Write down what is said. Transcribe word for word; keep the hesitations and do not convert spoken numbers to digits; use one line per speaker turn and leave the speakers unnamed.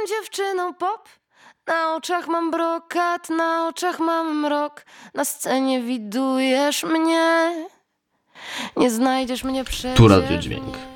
Jestem dziewczyną pop, na oczach mam brokat, na oczach mam mrok. Na scenie widujesz mnie, nie znajdziesz mnie przecież.
Tu Radio Dźwięk.